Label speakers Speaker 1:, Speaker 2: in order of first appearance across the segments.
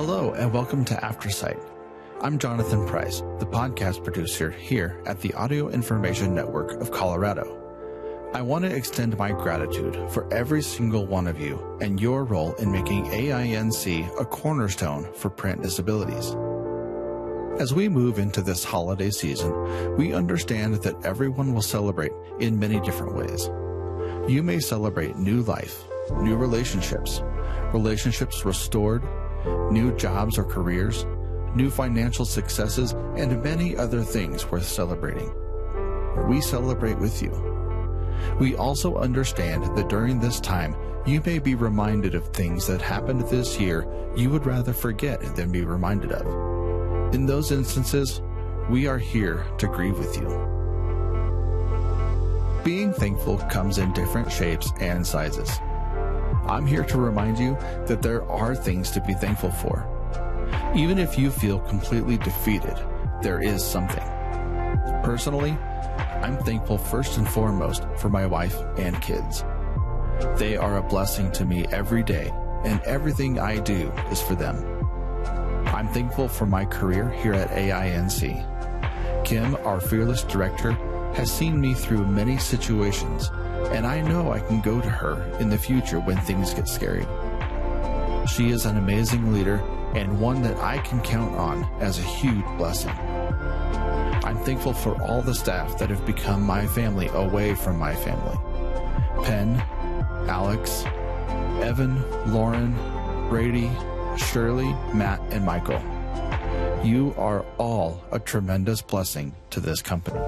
Speaker 1: Hello and welcome to AfterSight. I'm Jonathan Price, the podcast producer here at the Audio Information Network of Colorado. I want to extend my gratitude for every single one of you and your role in making AINC a cornerstone for print disabilities. As we move into this holiday season, we understand that everyone will celebrate in many different ways. You may celebrate new life, new relationships, relationships restored, new jobs or careers, new financial successes, and many other things worth celebrating. We celebrate with you. We also understand that during this time, you may be reminded of things that happened this year you would rather forget than be reminded of. In those instances, we are here to grieve with you. Being thankful comes in different shapes and sizes. I'm here to remind you that there are things to be thankful for. Even if you feel completely defeated, there is something. Personally, I'm thankful first and foremost for my wife and kids. They are a blessing to me every day, and everything I do is for them. I'm thankful for my career here at AINC. Kim, our fearless director, has seen me through many situations, and I know I can go to her in the future when things get scary. She is an amazing leader and one that I can count on as a huge blessing. I'm thankful for all the staff that have become my family away from my family. Penn, Alex, Evan, Lauren, Brady, Shirley, Matt, and Michael. You are all a tremendous blessing to this company.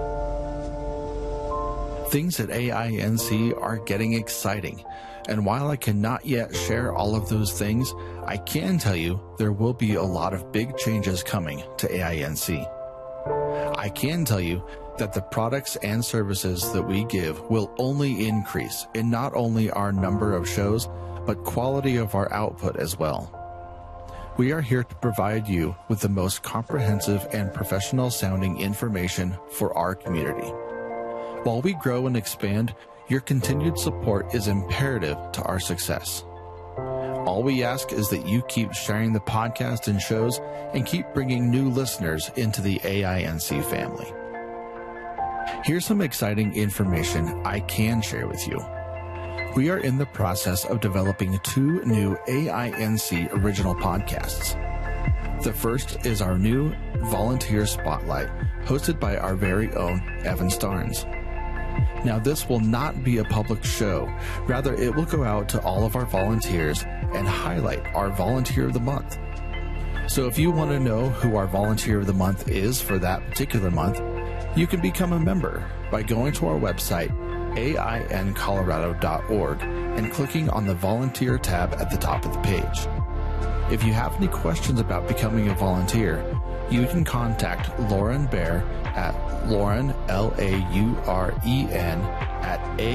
Speaker 1: Things at AINC are getting exciting, and while I cannot yet share all of those things, I can tell you there will be a lot of big changes coming to AINC. I can tell you that the products and services that we give will only increase in not only our number of shows, but quality of our output as well. We are here to provide you with the most comprehensive and professional sounding information for our community. While we grow and expand, your continued support is imperative to our success. All we ask is that you keep sharing the podcast and shows and keep bringing new listeners into the AINC family. Here's some exciting information I can share with you. We are in the process of developing 2 new AINC original podcasts. The first is our new Volunteer Spotlight, hosted by our very own Evan Starnes. Now, this will not be a public show. Rather, it will go out to all of our volunteers and highlight our Volunteer of the Month. So if you want to know who our Volunteer of the Month is for that particular month, you can become a member by going to our website, aincolorado.org, and clicking on the Volunteer tab at the top of the page. If you have any questions about becoming a volunteer, you can contact Lauren Bear at Lauren, Lauren, at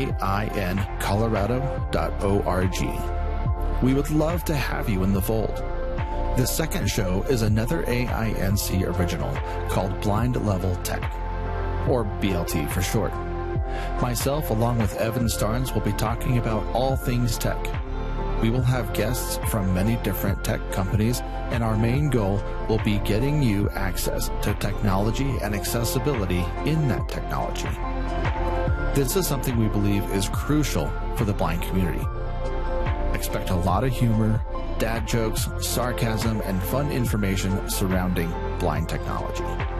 Speaker 1: aincolorado.org. We would love to have you in the fold. The second show is another AINC original called Blind Level Tech, or BLT for short. Myself, along with Evan Starnes, will be talking about all things tech. We will have guests from many different tech companies, and our main goal will be getting you access to technology and accessibility in that technology. This is something we believe is crucial for the blind community. Expect a lot of humor, dad jokes, sarcasm, and fun information surrounding blind technology.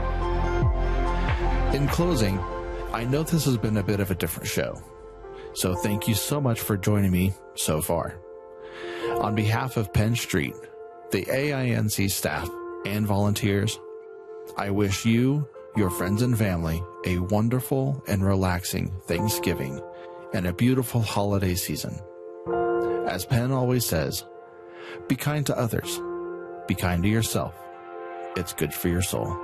Speaker 1: In closing, I know this has been a bit of a different show, so thank you so much for joining me so far. On behalf of Penn Street, the AINC staff, and volunteers, I wish you, your friends and family, a wonderful and relaxing Thanksgiving and a beautiful holiday season. As Penn always says, be kind to others, be kind to yourself. It's good for your soul.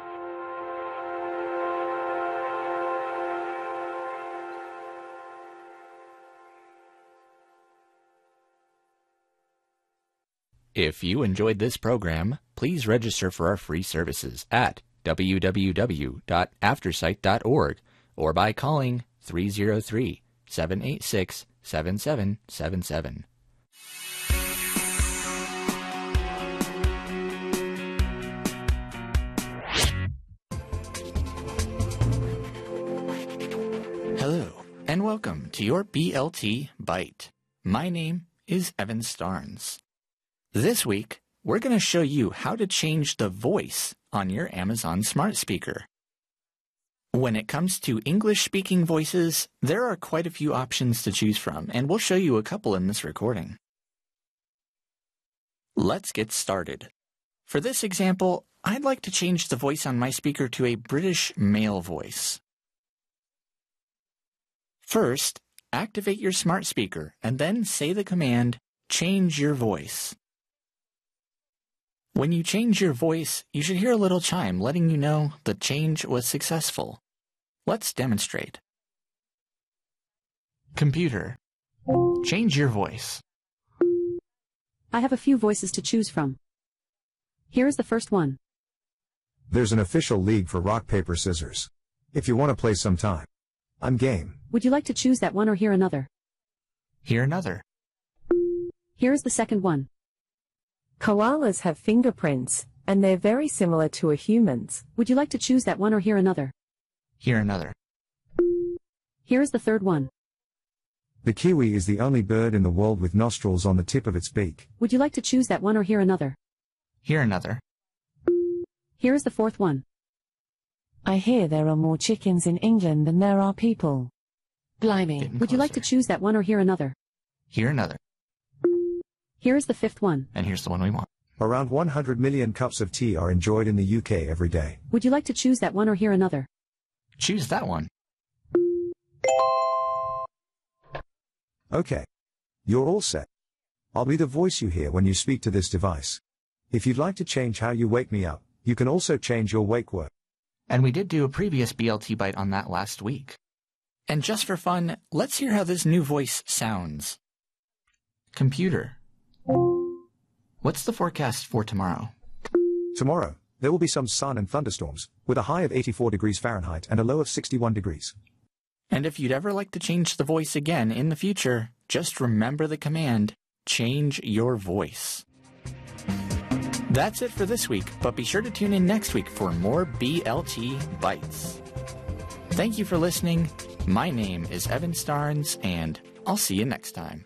Speaker 2: If you enjoyed this program, please register for our free services at www.aftersight.org or by calling 303-786-7777. and welcome to your BLT Bite. My name is Evan Starnes. This week, we're going to show you how to change the voice on your Amazon Smart Speaker. When it comes to English-speaking voices, there are quite a few options to choose from, and we'll show you a couple in this recording. Let's get started. For this example, I'd like to change the voice on my speaker to a British male voice. First, activate your smart speaker and then say the command, "Change your voice." When you change your voice, you should hear a little chime letting you know the change was successful. Let's demonstrate. Computer, change your voice.
Speaker 3: I have a few voices to choose from. Here is the first one.
Speaker 4: There's an official league for rock, paper, scissors. If you want to play sometime, I'm game.
Speaker 3: Would you like to choose that one or hear another?
Speaker 2: Hear another.
Speaker 3: Here is the second one.
Speaker 5: Koalas have fingerprints, and they're very similar to a human's.
Speaker 3: Would you like to choose that one or hear another?
Speaker 2: Hear another.
Speaker 3: Here is the third one.
Speaker 4: The kiwi is the only bird in the world with nostrils on the tip of its beak.
Speaker 3: Would you like to choose that one or hear another?
Speaker 2: Hear another.
Speaker 3: Here is the fourth one.
Speaker 5: I hear there are more chickens in England than there are people. Blimey.
Speaker 2: Getting
Speaker 3: Would you like to
Speaker 2: closer.
Speaker 3: choose that one or hear another?
Speaker 2: Hear another.
Speaker 3: Here is the fifth one.
Speaker 2: And here's the one we want.
Speaker 4: Around 100 million cups of tea are enjoyed in the UK every day.
Speaker 3: Would you like to choose that one or hear another?
Speaker 2: Choose that one.
Speaker 4: Okay. You're all set. I'll be the voice you hear when you speak to this device. If you'd like to change how you wake me up, you can also change your wake word.
Speaker 2: And we did do a previous BLT Bite on that last week. And just for fun, let's hear how this new voice sounds. Computer, what's the forecast for tomorrow?
Speaker 4: Tomorrow, there will be some sun and thunderstorms, with a high of 84 degrees Fahrenheit and a low of 61 degrees.
Speaker 2: And if you'd ever like to change the voice again in the future, just remember the command, change your voice. That's it for this week, but be sure to tune in next week for more BLT Bites. Thank you for listening. My name is Evan Starnes, and I'll see you next time.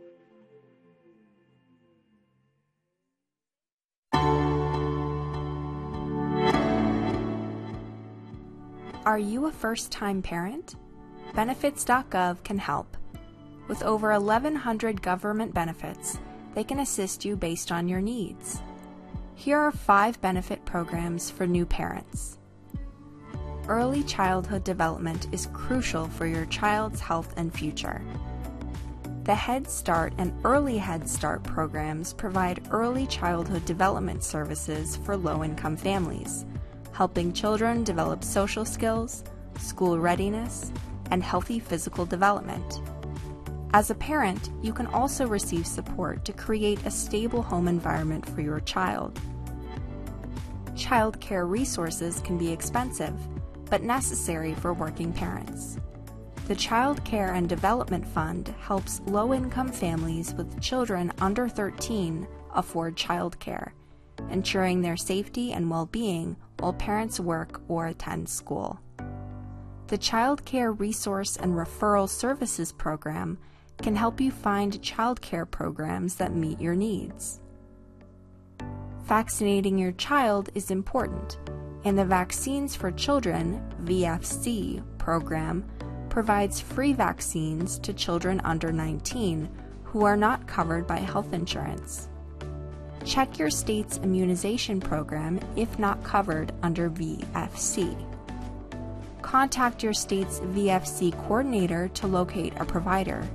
Speaker 6: Are you a first-time parent? Benefits.gov can help. With over 1,100 government benefits, they can assist you based on your needs. Here are 5 benefit programs for new parents. Early childhood development is crucial for your child's health and future. The Head Start and Early Head Start programs provide early childhood development services for low-income families, helping children develop social skills, school readiness, and healthy physical development. As a parent, you can also receive support to create a stable home environment for your child. Child care resources can be expensive, but necessary for working parents. The Child Care and Development Fund helps low-income families with children under 13 afford child care, ensuring their safety and well-being while parents work or attend school. The Child Care Resource and Referral Services Program can help you find child care programs that meet your needs. Vaccinating your child is important, and the Vaccines for Children (VFC) program provides free vaccines to children under 19 who are not covered by health insurance. Check your state's immunization program if not covered under VFC. Contact your state's VFC coordinator to locate a provider.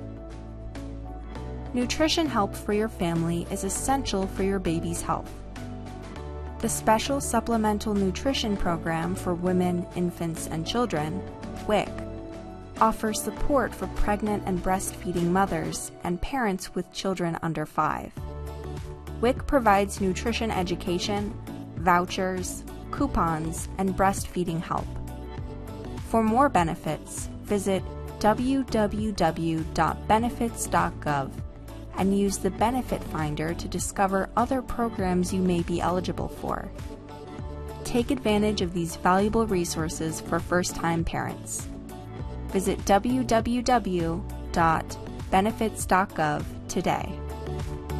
Speaker 6: Nutrition help for your family is essential for your baby's health. The Special Supplemental Nutrition Program for Women, Infants, and Children, WIC, offers support for pregnant and breastfeeding mothers and parents with children under 5. WIC provides nutrition education, vouchers, coupons, and breastfeeding help. For more benefits, visit www.benefits.gov and use the Benefit Finder to discover other programs you may be eligible for. Take advantage of these valuable resources for first-time parents. Visit www.benefits.gov today.